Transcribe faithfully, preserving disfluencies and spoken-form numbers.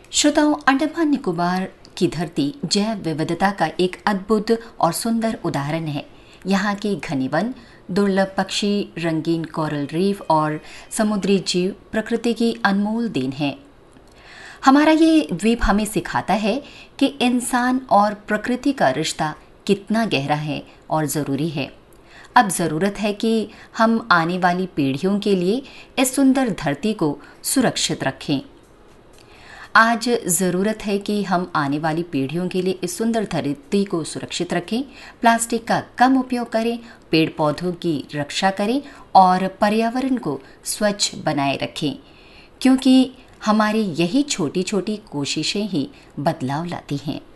श्रोताओं, अंडमान निकोबार की धरती जैव विविधता का एक अद्भुत और सुंदर उदाहरण है। यहाँ के घने वन, दुर्लभ पक्षी, रंगीन कोरल रीफ और समुद्री जीव प्रकृति की अनमोल देन है। हमारा ये द्वीप हमें सिखाता है कि इंसान और प्रकृति का रिश्ता कितना गहरा है और ज़रूरी है। अब ज़रूरत है कि हम आने वाली पीढ़ियों के लिए इस सुंदर धरती को सुरक्षित रखें। आज ज़रूरत है कि हम आने वाली पीढ़ियों के लिए इस सुंदर धरती को सुरक्षित रखें, प्लास्टिक का कम उपयोग करें, पेड़ पौधों की रक्षा करें और पर्यावरण को स्वच्छ बनाए रखें, क्योंकि हमारी यही छोटी छोटी कोशिशें ही बदलाव लाती हैं।